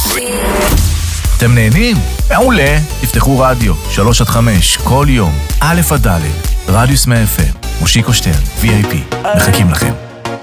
אתם נהנים? מעולה. תפתחו רדיו 3-5 כל יום, א' עד ד', רדיוס 100 FM, מושיקו שטרן, VIP, מחכים לכם.